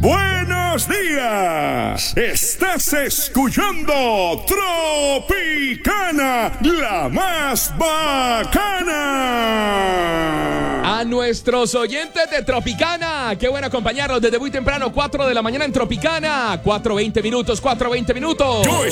Buenos días. Estás escuchando Tropicana, la más bacana. A nuestros oyentes de Tropicana, qué bueno acompañarlos desde muy temprano, 4 de la mañana en Tropicana. 4:20 minutos. Yo